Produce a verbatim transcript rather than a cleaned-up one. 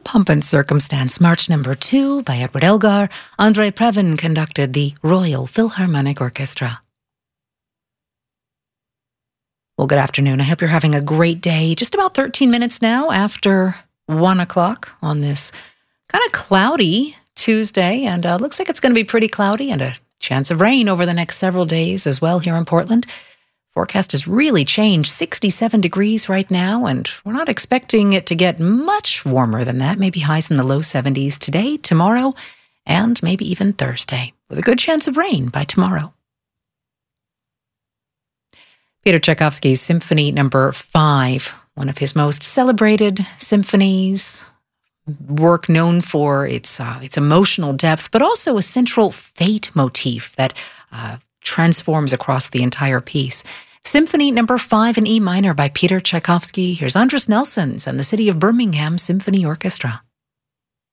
Pomp and Circumstance, March number two by Edward Elgar. Andre Previn conducted the Royal Philharmonic Orchestra. Well, good afternoon. I hope you're having a great day. Just about thirteen minutes now after one o'clock on this kind of cloudy Tuesday, and uh, looks like it's going to be pretty cloudy and a chance of rain over the next several days as well here in Portland. Forecast has really changed, sixty-seven degrees right now, and we're not expecting it to get much warmer than that, maybe highs in the low seventies today, tomorrow, and maybe even Thursday, with a good chance of rain by tomorrow. Peter Tchaikovsky's Symphony Number Five, one of his most celebrated symphonies, work known for its uh, its emotional depth, but also a central fate motif that uh, transforms across the entire piece. Symphony Number Five in E minor by Peter Tchaikovsky. Here's Andris Nelsons and the City of Birmingham Symphony Orchestra.